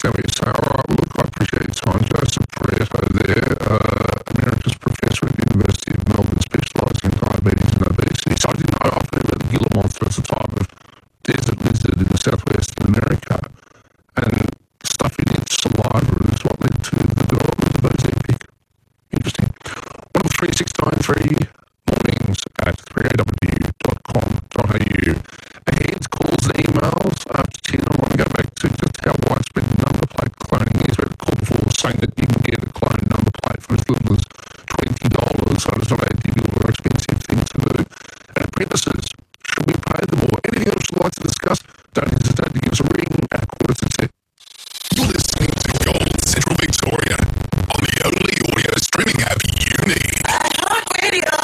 understand what you're saying. All right, look, I appreciate your time. Joseph Pareto there, Emeritus Professor at the University of Melbourne, specialising in diabetes and obesity. So I didn't know, I've heard about the Gila monster as a type of desert lizard in the southwest of America. And stuff in its saliva is what led to the development of Ozempic. Interesting. 13693 mornings at 3aw.com.au. Ahead, calls, emails, after 10, I want to go back to just how widespread number plate cloning is. We had a call before saying that you can get a cloned number plate for as little as $20, so it's not a difficult or expensive thing to do. And apprentices, should we pay them or anything else you'd like to discuss? Don't hesitate to give us a ring at 6:45. You're listening to Gold Central Victoria on the only audio streaming app you need. Hot radio!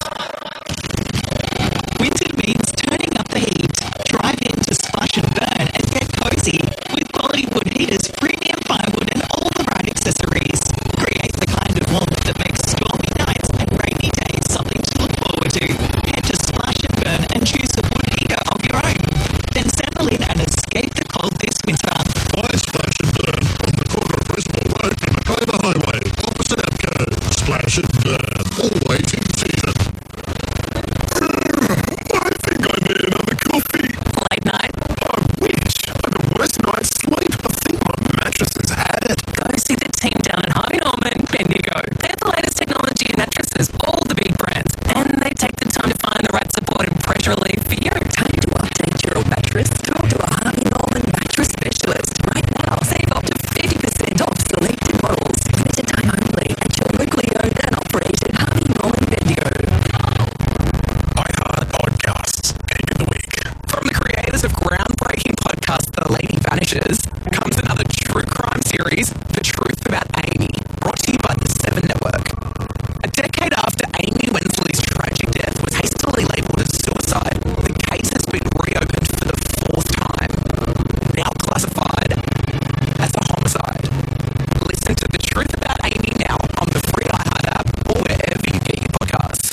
Winter means turning up the heat. Drive in to Splash and Burn and get cozy with quality wood heaters, premium firewood and all the right accessories. Create the kind of warmth that makes stormy nights and rainy days something to look forward to. Head to Splash and Burn and choose a wood heater of your own. Then settle in and escape the cold this winter. Buy Splash and Burn on the corner of Brisbane Road and Macoma Highway, opposite Apco. Splash and Burn, always in season. I think I need another coffee. Late night? I wish. I had the worst night's sleep. I think my mattress has had it. Go see the team down at Harvey Norman, Bendigo. They have the latest technology in mattresses, all the big brands, and they take the time to find the right support and pressure relief for you. Time to update your old mattress. Talk to a Harvey Norman mattress specialist right now. Save up to 50% off selected models. Limited time only at your locally owned and operated Harvey Norman Bendigo. iHeart Podcasts, Game of the Week. From the creators of groundbreaking podcast The Lady Vanishes comes another true crime series, The Truth About Amy, brought to you by the Seven Network. A decade after Amy Wensley's tragic death was hastily labelled as suicide, the case has been reopened for the fourth time, now classified as a homicide. Listen to The Truth About Amy now on the free iHeart app or wherever you get your podcasts.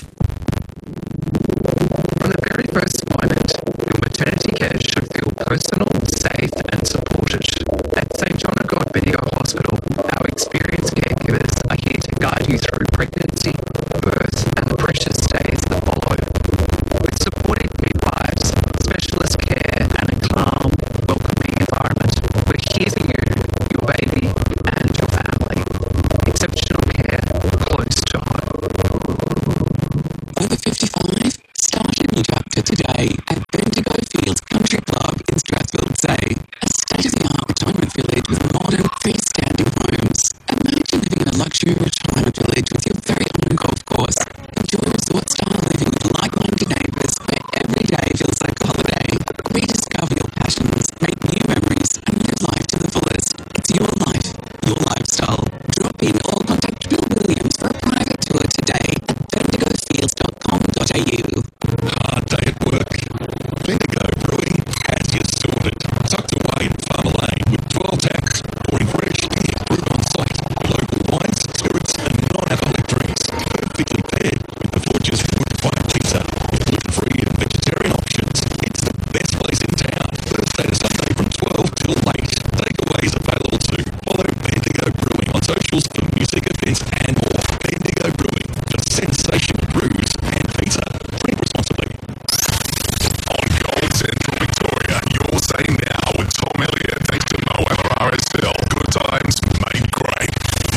From the very first moment, your maternity care should feel personal, safe and supported. At St John of God Bendigo Hospital, our experienced caregivers are here to guide you through pregnancy, birth and the precious days that follow. With supportive midwives, specialist care and a calm, welcoming environment, we're here for you, your baby and your family. Exceptional care, close to home. Over 55? Start a new chapter today at Bendigo Fields Country Club in Strathfield Say, a state-of-the-art retirement village with modern freestanding homes. Imagine living in a luxury retirement village with your very own golf course. Enjoy resort-style living with like-minded neighbours where every day feels like a holiday. Rediscover your passions, make new memories and live life to the fullest. It's your life, your lifestyle. Drop in or contact Bill Williams for a private tour today at bendigofields.com.au. Hard day at work. Bendigo Brewing has you sorted. Tucked away in Farmer Lane with 12 tanks, pouring fresh beer brewed on site. Local wines, spirits and non-alcoholic drinks. Perfectly paired with the Fortune's wood-fired pizza. With gluten-free and vegetarian options. It's the best place in town. Thursday to Sunday from 12 till late. Takeaways available too. Follow Bendigo Brewing on socials for music events and more. Bendigo Brewing, for sensational brews and pizza. Drink responsibly. On Gold Central Victoria, you're saying now with Tom Elliott, thanks to Moab RSL. Good times made great.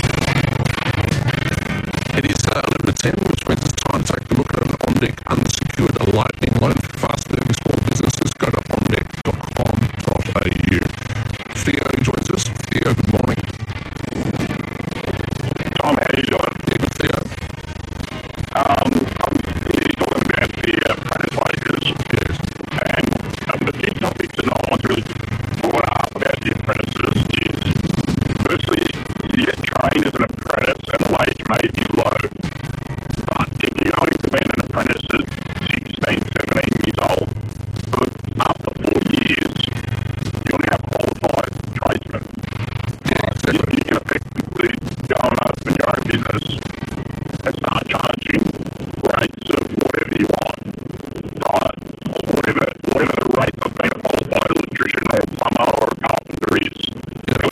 It is 11:10, which means it's time to take a look at an OnDeck unsecured lightning loan for fast-moving small businesses. Go to ondeck.com.au. Theo joins us. Theo, good morning. Tom, how you doing? Yeah, good, Theo. I'm really talking about the apprentice wages. Yes. And the key topics that I want to really brought up about the apprentices is, firstly, you get trained as an apprentice and the wage may be low. But if you're going to be an apprentice at 16, 17 years old, after 4 years, you'll now qualify tradesman. Yeah, exactly. You can effectively go and open your own business and start charging rates of whatever you want, right? Or whatever the rate of being a qualified electrician or plumber or a carpenter is. Yeah.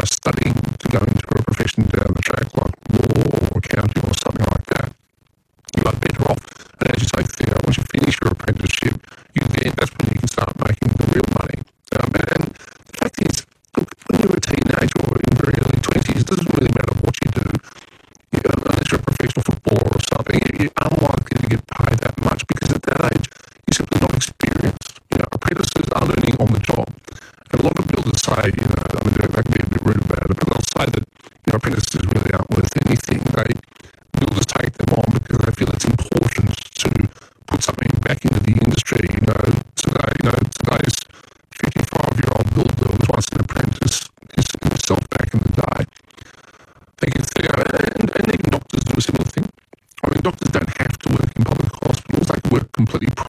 studying to go into a profession down the track like law or accounting or something like that, you are better off. And as you say, Theo, once you finish your apprenticeship, that's when you can start making the real money. And the fact is, look, when you're a teenager or in very early 20s, it doesn't really matter what you do. Unless you're a professional footballer or something, you're unlikely to get paid that much because at that age, you're simply not experienced. Apprentices are learning on the job. And a lot of builders say, I mean, they can be a bit rude about it, but they'll say that, apprentices really aren't worth anything. Builders take them on because they feel it's important to put something back into the industry. Today's 55-year-old builder was once an apprentice himself back in the day. Thank you, Theo. And even doctors do a similar thing. I mean, doctors don't have to work in public hospitals. They can work completely private.